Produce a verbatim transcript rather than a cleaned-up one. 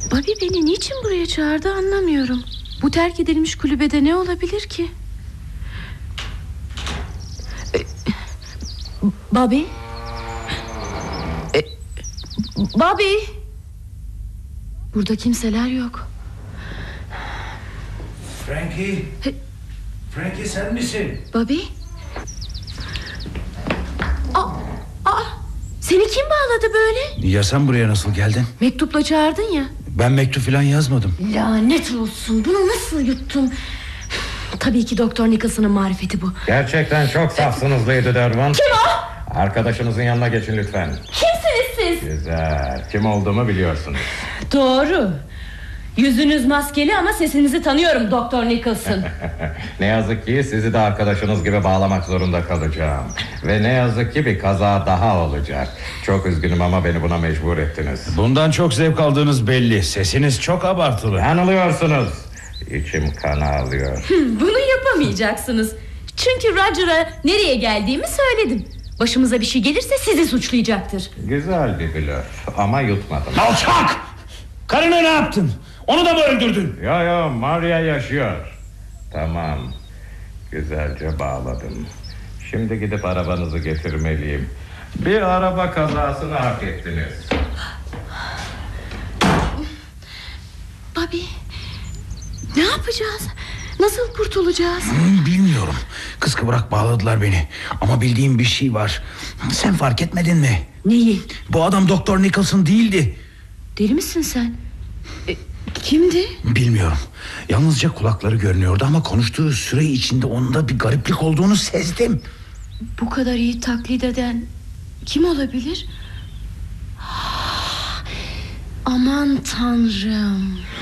Bobby beni niçin buraya çağırdı anlamıyorum. Bu terk edilmiş kulübede ne olabilir ki? Bobby? Bobby? Burada kimseler yok. Frankie? Frankie sen misin? Bobby? Aa, aa, seni kim bağladı böyle? Ya sen buraya nasıl geldin? Mektupla çağırdın ya. Ben mektup falan yazmadım. Lanet olsun, bunu nasıl yuttun? Tabii ki Doktor Nicholson'ın marifeti bu. Gerçekten çok safsınız Lady Durban. Kim o? Arkadaşınızın yanına geçin lütfen. Kimsiniz siz? Güzel, kim olduğumu biliyorsunuz. Doğru. Yüzünüz maskeli ama sesinizi tanıyorum Doktor Nicholson. Ne yazık ki sizi de arkadaşınız gibi bağlamak zorunda kalacağım. Ve ne yazık ki bir kaza daha olacak. Çok üzgünüm ama beni buna mecbur ettiniz. Bundan çok zevk aldığınız belli. Sesiniz çok abartılı. Yanılıyorsunuz. İçim kan ağlıyor. Bunu yapamayacaksınız. Çünkü Roger'a nereye geldiğimi söyledim. Başımıza bir şey gelirse sizi suçlayacaktır. Güzel bir blöf ama yutmadım. Alçak! Karını ne yaptın? Onu da mı öldürdün? Yo yo, Maria yaşıyor. Tamam, güzelce bağladım. Şimdi gidip arabanızı getirmeliyim. Bir araba kazasını hak ettiniz. Bobby, ne yapacağız? Nasıl kurtulacağız? Hmm, bilmiyorum. Kıskıvrak bağladılar beni. Ama bildiğim bir şey var. Sen fark etmedin mi? Neyi? Bu adam Doktor Nicholson değildi. Deli misin sen? E, kimdi? Bilmiyorum. Yalnızca kulakları görünüyordu ama konuştuğu süre içinde onda bir gariplik olduğunu sezdim. Bu kadar iyi taklit eden kim olabilir? Aman Tanrım.